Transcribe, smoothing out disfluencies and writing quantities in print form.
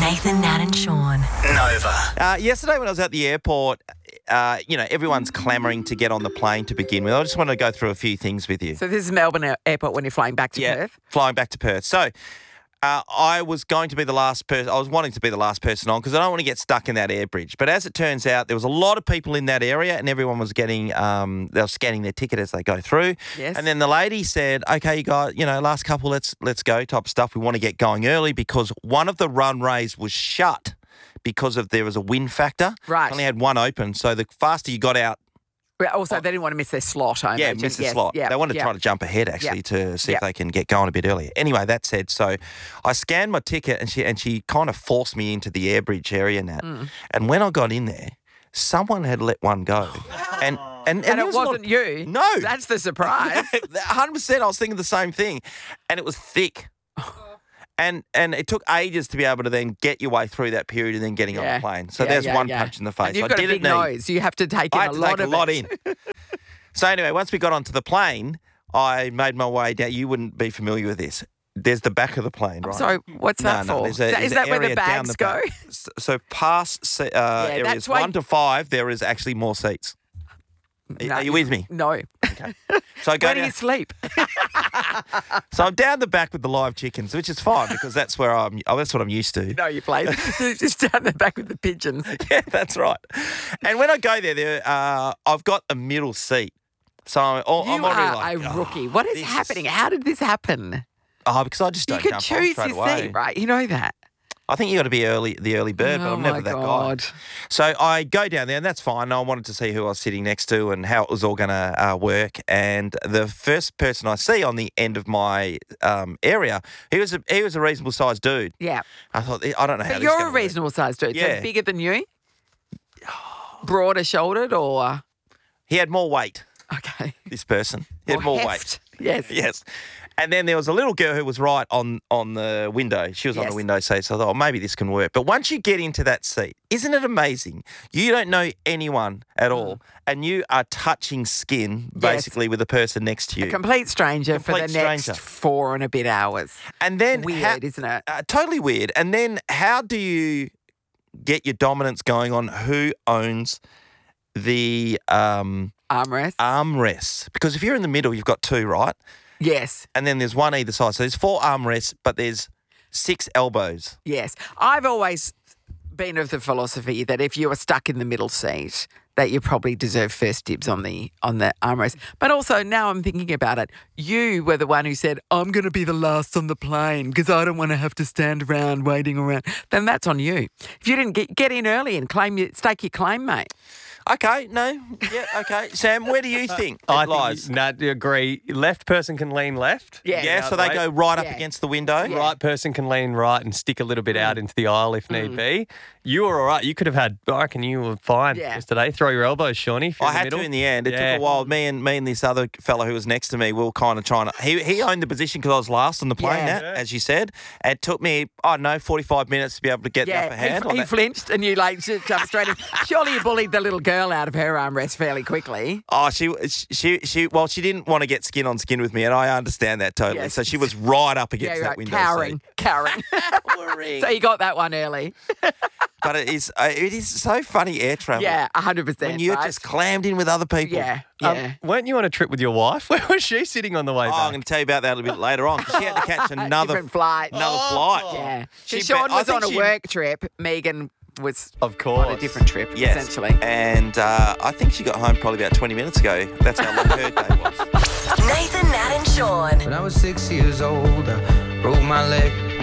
Nathan, Nat and Sean. Nova. Yesterday when I was at the airport, everyone's clamouring to get on the plane to begin with. I just want to go through a few things with you. So this is Melbourne Airport when you're flying back to Perth? Flying back to Perth. So I was going to be the last person. I was wanting to be the last person on because I don't want to get stuck in that air bridge. But as it turns out, there was a lot of people in that area and everyone was getting, they were scanning their ticket as they go through. Yes. And then the lady said, okay, you guys, last couple, let's go type of stuff. We want to get going early because one of the runways was shut because there was a wind factor. Right. Only had one open. So the faster you got out, Also, they didn't want to miss their slot. miss the slot. Yeah, they wanted to try to jump ahead, actually, to see if they can get going a bit earlier. Anyway, that said, so I scanned my ticket and she kind of forced me into the airbridge area, Nat. And when I got in there, someone had let one go. And it wasn't you. No. That's the surprise. 100%, I was thinking the same thing. And it was thick. And it took ages to be able to then get your way through that period and then getting on the plane. So there's one punch in the face. And you've got a big nose. You have to take in I had to take a lot in. So anyway, once we got onto the plane, I made my way down. You wouldn't be familiar with this. There's the back of the plane, right? So what's that for? Is that where the bags go? So past areas 1 to 5, there is actually more seats. Are you with me? No. Okay. So I go Where do down. you sleep? So I'm down the back with the live chickens, which is fine because that's where that's what I'm used to. No, you play. Just down the back with the pigeons. Yeah, that's right. And when I go there, I've got a middle seat. So I'm already like, a rookie. What is happening? How did this happen? Because I just don't You jump could on choose straight your away. seat, right? You know that. I think you got to be the early bird, but I'm never that God. guy. So I go down there, and that's fine. I wanted to see who I was sitting next to and how it was all going to work. And the first person I see on the end of my area, he was a reasonable sized dude. Yeah. I thought, I don't know how. But this you're gonna a reasonable sized dude. Yeah. So bigger than you? Broader shouldered or? He had more weight. Okay. This person, he had more weight. heft. Yes. Yes. And then there was a little girl who was right on the window. She was on the window seat, so I thought, maybe this can work. But once you get into that seat, isn't it amazing? You don't know anyone at all, and you are touching skin, basically, with the person next to you. A complete stranger for the next 4 and a bit hours. And then weird, isn't it? Totally weird. And then how do you get your dominance going on who owns the armrests? Because if you're in the middle, you've got 2, right? Yes. And then there's one either side. So there's 4 armrests, but there's 6 elbows. Yes. I've always been of the philosophy that if you are stuck in the middle seat, that you probably deserve first dibs on the armrest. But also now I'm thinking about it, you were the one who said, I'm going to be the last on the plane because I don't want to have to stand around waiting around. Then that's on you. If you didn't get in early and stake your claim, mate. Okay, no. Yeah, okay. Sam, where do you think it lies? I agree. Left person can lean left. Yeah, so they go right up against the window. Yeah. Right person can lean right and stick a little bit out into the aisle if need be. You were all right. You could have had, I reckon you were fine yesterday. Throw your elbows, Shawnee. I had to in the end. It took a while. Me and this other fellow who was next to me, we were kind of trying to... He owned the position because I was last on the plane, as you said. It took me, 45 minutes to be able to get the upper hand. He flinched and you jumped straight in. Surely you bullied the little girl out of her armrest fairly quickly. Oh, she didn't want to get skin on skin with me, and I understand that totally. Yes. So she was right up against that window. Cowering. So you got that one early. But it is so funny air travel. Yeah, 100%. When you're just clammed in with other people. Yeah. Weren't you on a trip with your wife? Where was she sitting on the way back? I'm going to tell you about that a little bit later on. 'Cause she had to catch another flight. Yeah. Sean was on a work trip. Megan was on a different trip, essentially. And I think she got home probably about 20 minutes ago. That's how long her day was. Nathan, Nat and Sean. When I was 6 years old, I broke my leg.